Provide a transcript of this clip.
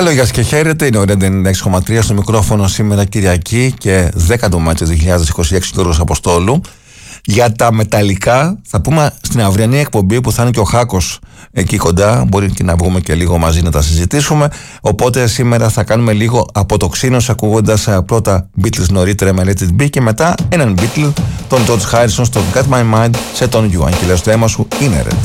Καλό, γεια σας και χαίρετε. Είναι ο Red 96,3 στο μικρόφωνο σήμερα Κυριακή και 10 Μάρτιο 2026, Γιώργος Αποστόλου. Για τα μεταλλικά θα πούμε στην αυριανή εκπομπή που θα είναι και ο Χάκος εκεί κοντά. Μπορεί και να βγούμε και λίγο μαζί να τα συζητήσουμε. Οπότε σήμερα θα κάνουμε λίγο αποτοξίνωση ακούγοντας πρώτα Beatles νωρίτερα με Let It Be και μετά έναν Beatle, τον George Harrison στο Got My Mind σε τον Γιουάν. Και λέω στο αίμα σου είναι Red.